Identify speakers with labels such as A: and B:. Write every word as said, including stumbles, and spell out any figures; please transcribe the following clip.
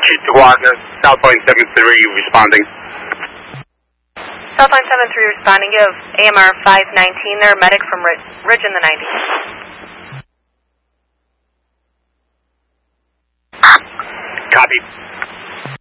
A: Chief Wagner, South Line seven three responding.
B: South Line seven three responding. You have A M R five nineteen there, medic from Ridge, Ridge in the nineties.
A: Copy.